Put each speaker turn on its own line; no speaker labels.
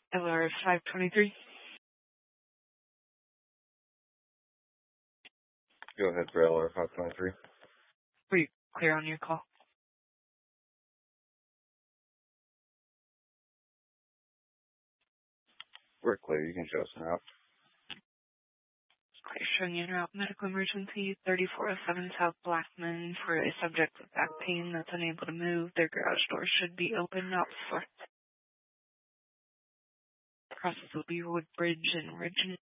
LR 523.
Go ahead for LR 523.
Were you clear on your call?
We're clear. You can show us now.
Clear, showing in route medical emergency 3407 South Blackman for a subject with back pain that's unable to move. Their garage door should be open, not for. Crosses the Woodbridge and Richmond.